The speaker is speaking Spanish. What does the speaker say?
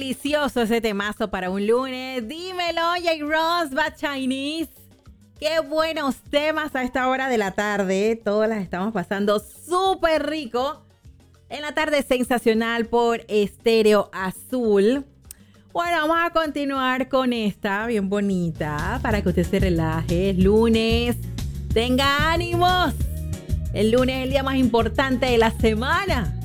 delicioso ese temazo para un lunes. Dímelo, J-Ross, Bad Chinese. Qué buenos temas a esta hora de la tarde. Todas las estamos pasando súper rico. En la tarde sensacional por Estéreo Azul. Bueno, vamos a continuar con esta bien bonita para que usted se relaje. Es lunes. Tenga ánimos. El lunes es el día más importante de la semana.